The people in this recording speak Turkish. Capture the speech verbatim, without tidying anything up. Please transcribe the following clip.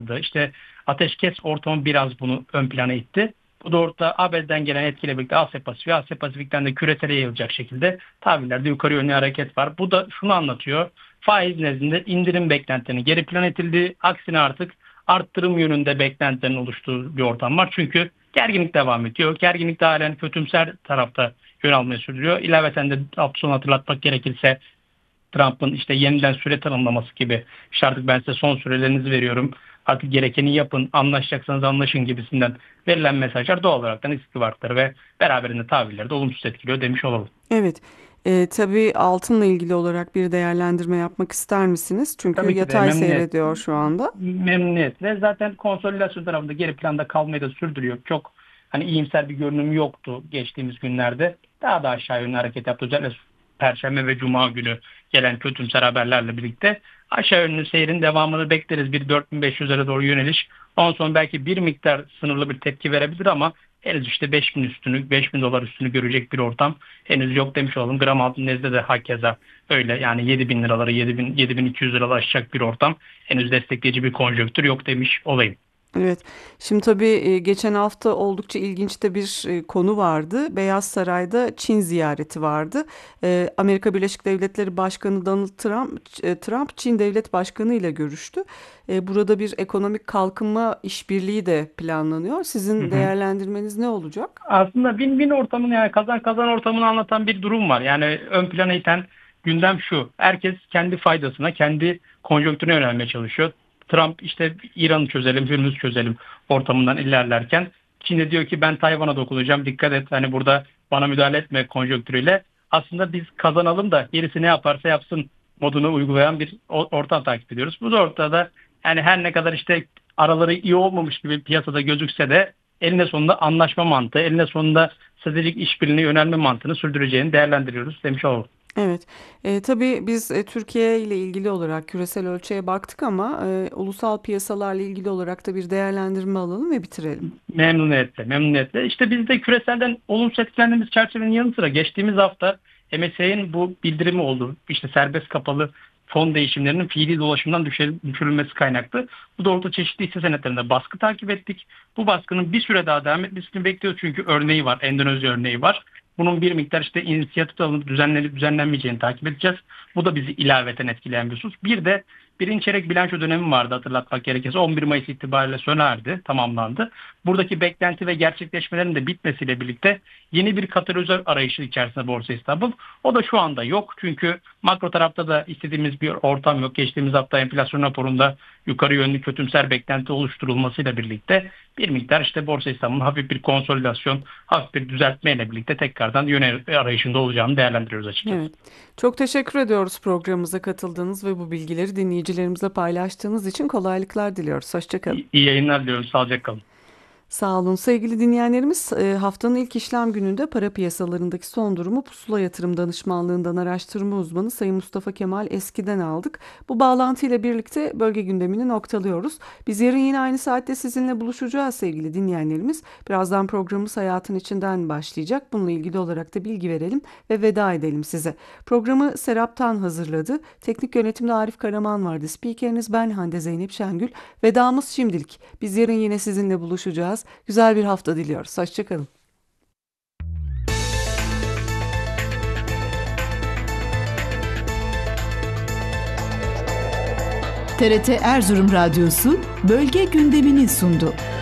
İşte ateşkes ortamı biraz bunu ön plana itti. Bu doğrultuda A B D'den gelen etkiyle birlikte Asya Pasifik, Asya Pasifik'ten de küresele yayılacak şekilde tahvillerde yukarı yönlü hareket var. Bu da şunu anlatıyor. Faiz nezdinde indirim beklentilerinin geri plan edildiği, aksine artık arttırım yönünde beklentilerin oluştuğu bir ortam var. Çünkü gerginlik devam ediyor. Gerginlik de halen kötümser tarafta yön almayı sürdürüyor. İlaveten de hafta sonu hatırlatmak gerekirse Trump'ın işte yeniden süre tanımlaması gibi, işte artık ben size son sürelerinizi veriyorum, artık gerekeni yapın, anlaşacaksanız anlaşın gibisinden verilen mesajlar doğal olarak istikbarları ve beraberinde tahvilleri de olumsuz etkiliyor demiş olalım. Evet. E, tabii altınla ilgili olarak bir değerlendirme yapmak ister misiniz? Çünkü Tabii ki de yatay memnuniyet, seyrediyor şu anda. memnuniyetle zaten konsolidasyon tarafında geri planda kalmayı da sürdürüyor. Çok hani iyimser bir görünüm yoktu geçtiğimiz günlerde. Daha da aşağı yönlü hareket yaptı. Özellikle Perşembe ve Cuma günü gelen kötümser haberlerle birlikte aşağı yönlü seyrin devamını bekleriz. Bir dört bin beş yüzlere doğru yöneliş. Ondan sonra belki bir miktar sınırlı bir tepki verebilir ama henüz işte beş bin üstünü, beş bin dolar üstünü görecek bir ortam henüz yok demiş olalım. Gram altın nezde de hakeza öyle, yani yedi bin liraları, yedi bin, yedi bin iki yüz liraları aşacak bir ortam, henüz destekleyici bir konjonktür yok demiş olayım. Evet. Şimdi tabii e, geçen hafta oldukça ilginç de bir e, konu vardı. Beyaz Saray'da Çin ziyareti vardı. E, Amerika Birleşik Devletleri Başkanı Donald Trump, e, Trump Çin Devlet Başkanı ile görüştü. E, Burada bir ekonomik kalkınma işbirliği de planlanıyor. Hı Sizin hı. değerlendirmeniz ne olacak? Aslında win-win ortamını, yani kazan kazan ortamını anlatan bir durum var. Yani ön plana iten gündem şu: herkes kendi faydasına, kendi konjonktürüne yönelmeye çalışıyor. Trump işte İran'ı çözelim, Hürmüz çözelim ortamından ilerlerken Çin de diyor ki ben Tayvan'a dokunacağım, dikkat et hani burada bana müdahale etme konjonktürüyle. Aslında biz kazanalım da gerisi ne yaparsa yapsın modunu uygulayan bir o- ortam takip ediyoruz. Bu da ortada, yani her ne kadar işte araları iyi olmamış gibi piyasada gözükse de eninde sonunda anlaşma mantığı, eninde sonunda stratejik işbirliğine yönelme mantığını sürdüreceğini değerlendiriyoruz demiş olalım. Evet, e, tabii biz e, Türkiye ile ilgili olarak küresel ölçeğe baktık ama e, ulusal piyasalarla ilgili olarak da bir değerlendirme alalım ve bitirelim. Memnuniyetle, memnuniyetle. İşte biz de küreselden olumsuz etkilendiğimiz çerçevenin yanı sıra geçtiğimiz hafta M S C I'nin bu bildirimi oldu. İşte serbest kapalı fon değişimlerinin fiili dolaşımdan düşür- düşürülmesi kaynaklı. Bu doğrultuda çeşitli hisse senetlerinde baskı takip ettik. Bu baskının bir süre daha devam etmesini bekliyoruz çünkü örneği var, Endonezya örneği var. Bunun bir miktar işte inisiyatif alınıp düzenlenip düzenlenmeyeceğini takip edeceğiz. Bu da bizi ilaveten etkileyen bir husus. Bir de birinci çeyrek bilanço dönemi vardı, hatırlatmak gerekirse on bir Mayıs itibariyle sona erdi, tamamlandı. Buradaki beklenti ve gerçekleşmelerin de bitmesiyle birlikte yeni bir katalizör arayışı içerisinde Borsa İstanbul. O da şu anda yok. Çünkü makro tarafta da istediğimiz bir ortam yok. Geçtiğimiz hafta enflasyon raporunda yukarı yönlü kötümser beklenti oluşturulmasıyla birlikte bir miktar işte Borsa İstanbul'un hafif bir konsolidasyon, hafif bir düzeltmeyle birlikte tekrardan yön arayışında olacağını değerlendiriyoruz açıkçası. Evet. Çok teşekkür ediyoruz programımıza katıldığınız ve bu bilgileri dinleyicilerimizle paylaştığınız için kolaylıklar diliyoruz. Hoşça kalın. İyi iyi yayınlar diliyorum. Sağlıcakla kalın. Sağ olun sevgili dinleyenlerimiz. E, Haftanın ilk işlem gününde para piyasalarındaki son durumu Pusula Yatırım Danışmanlığından araştırma uzmanı Sayın Mustafa Kemal Eski'den aldık. Bu bağlantıyla birlikte bölge gündemini noktalıyoruz. Biz yarın yine aynı saatte sizinle buluşacağız sevgili dinleyenlerimiz. Birazdan programımız Hayatın İçinden başlayacak. Bununla ilgili olarak da bilgi verelim ve veda edelim size. Programı Serap Tan hazırladı. Teknik yönetimde Arif Karaman vardı. Spikeriniz ben Hande Zeynep Şengül. Vedamız şimdilik. Biz yarın yine sizinle buluşacağız. Güzel bir hafta diliyoruz. Hoşçakalın. T R T Erzurum Radyosu bölge gündemini sundu.